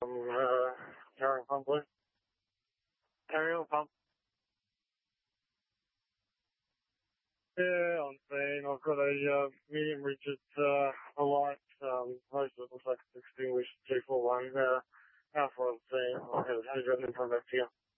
carrying pump, please. Carrying pump. Yeah, on scene. I've got a medium rigid light. Most of it looks like it's extinguished. 241. How far on scene? I'll have it in front back to you.